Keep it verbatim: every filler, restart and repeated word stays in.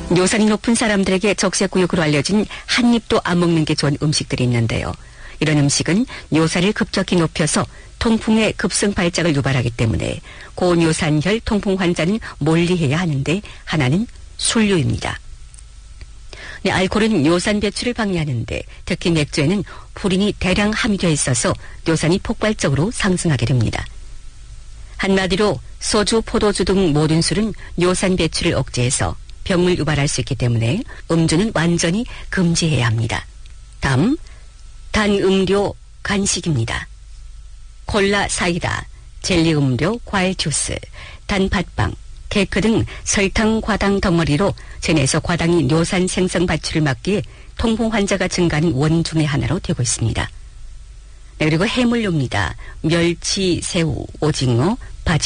뇨산이 높은 사람들에게 적색구역으로 알려진 한 입도 안 먹는 게 좋은 음식들이 있는데요. 이런 음식은 뇨산을 급격히 높여서 통풍의 급성 발작을 유발하기 때문에 고뇨산혈 통풍 환자는 멀리해야 하는데 하나는 술류입니다. 네, 알코올은 뇨산 배출을 방해하는데 특히 맥주에는 푸린이 대량 함유되어 있어서 뇨산이 폭발적으로 상승하게 됩니다. 한마디로 소주, 포도주 등 모든 술은 뇨산 배출을 억제해서 병을 유발할 수 있기 때문에 음주는 완전히 금지해야 합니다. 다음, 단음료 간식입니다. 콜라, 사이다, 젤리 음료, 과일 주스, 단팥빵, 케이크 등 설탕, 과당 덩어리로 체내에서 과당이 뇨산 생성 발출을 막기에 통풍 환자가 증가하는 원 중의 하나로 되고 있습니다. 네, 그리고 해물류입니다. 멸치, 새우, 오징어, 바지